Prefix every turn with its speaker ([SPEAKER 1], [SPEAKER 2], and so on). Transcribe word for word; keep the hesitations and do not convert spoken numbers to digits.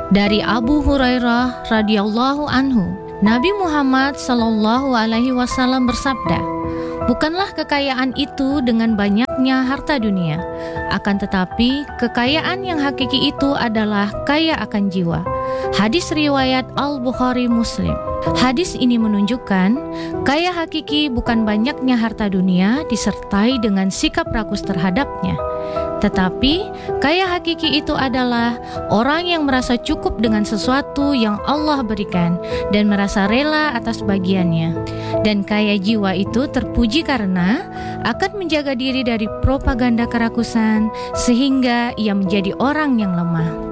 [SPEAKER 1] Dari Abu Hurairah radhiyallahu anhu, Nabi Muhammad sallallahu alaihi wasallam bersabda, "Bukanlah kekayaan itu dengan banyaknya harta dunia, akan tetapi kekayaan yang hakiki itu adalah kaya akan jiwa." Hadis riwayat Al-Bukhari Muslim. Hadis ini menunjukkan kaya hakiki bukan banyaknya harta dunia disertai dengan sikap rakus terhadapnya. Tetapi kaya hakiki itu adalah orang yang merasa cukup dengan sesuatu yang Allah berikan dan merasa rela atas bagiannya. Dan kaya jiwa itu terpuji karena akan menjaga diri dari propaganda kerakusan sehingga ia menjadi orang yang lemah.